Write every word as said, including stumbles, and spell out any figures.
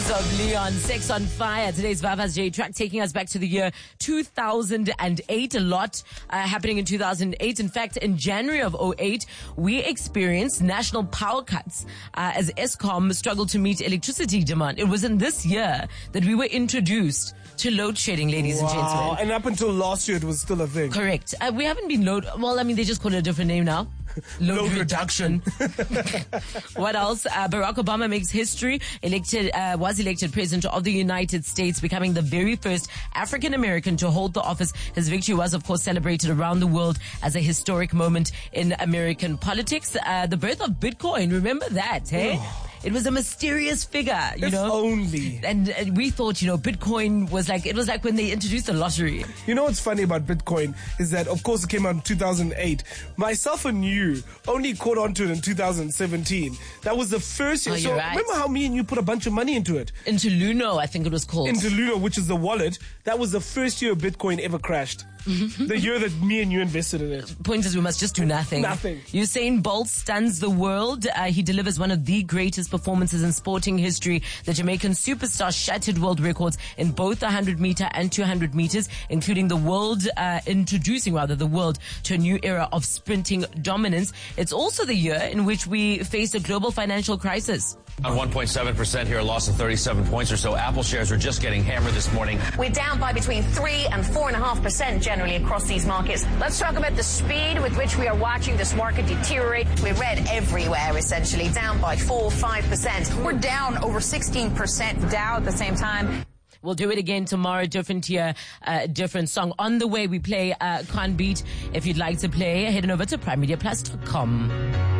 Kings of Leon, Sex on Fire. Today's Vavas J track taking us back to the year two thousand eight. A lot uh, happening in two thousand eight. In fact, in January of oh eight, we experienced national power cuts uh, as Eskom struggled to meet electricity demand. It was in this year that we were introduced to load shedding, ladies wow. and gentlemen. And up until last year, it was still a thing. Correct. Uh, we haven't been load. Well, I mean, they just call it a different name now. Load, Load reduction. What else? Uh, Barack Obama makes history. Elected, uh, was elected president of the United States, becoming the very first African American to hold the office. His victory was, of course, celebrated around the world as a historic moment in American politics. Uh, the birth of Bitcoin. Remember that, hey? It was a mysterious figure, you if know. only. And, and we thought, you know, Bitcoin was like, it was like when they introduced the lottery. You know what's funny about Bitcoin is that, of course, it came out in two thousand eight. Myself and you only caught on to it in two thousand seventeen. That was the first year. Oh, so you're right. remember how me and you put a bunch of money into it? Into Luno, I think it was called. Into Luno, which is the wallet. That was the first year Bitcoin ever crashed. The year that me and you invested in it. Point is, we must just do nothing. Nothing. Usain Bolt stuns the world. Uh, he delivers one of the greatest performances in sporting history. The Jamaican superstar shattered world records in both the one hundred meter and two hundred meters, including the world, uh, introducing rather the world to a new era of sprinting dominance. It's also the year in which we faced a global financial crisis. On one point seven percent here, a loss of thirty-seven points or so. Apple shares are just getting hammered this morning. We're down by between three and four and a half percent generally across these markets. Let's talk about the speed with which we are watching this market deteriorate. We're red everywhere, essentially, down by four, five percent. We're down over sixteen percent Dow at the same time. We'll do it again tomorrow, different year, uh, different song. On the way, we play uh, Can't Beat. If you'd like to play, head on over to prime media plus dot com.